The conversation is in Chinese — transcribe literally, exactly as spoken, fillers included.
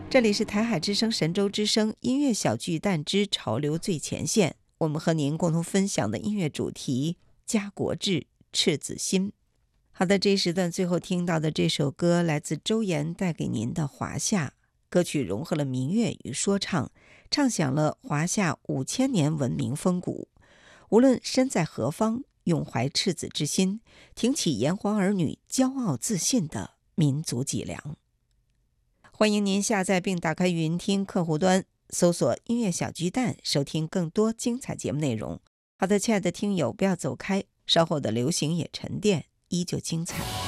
这里是台海之声神州之声音乐小巨蛋之潮流最前线，我们和您共同分享的音乐主题家国志赤子心。好的，这一时段最后听到的这首歌来自周岩带给您的华夏，歌曲融合了民乐与说唱，唱响了华夏五千年文明风骨。无论身在何方，永怀赤子之心，挺起炎黄儿女骄傲自信的民族脊梁。欢迎您下载并打开云听客户端，搜索音乐小巨蛋，收听更多精彩节目内容。好的，亲爱的听友，不要走开，稍后的流行也沉淀依旧精彩。